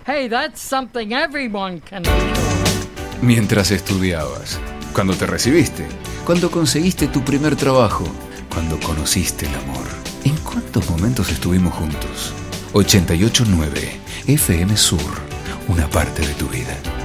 Hey, that's something everyone can do. Mientras estudiabas, cuando te recibiste, cuando conseguiste tu primer trabajo, cuando conociste el amor. ¿En cuántos momentos estuvimos juntos? 88.9 FM Sur, una parte de tu vida.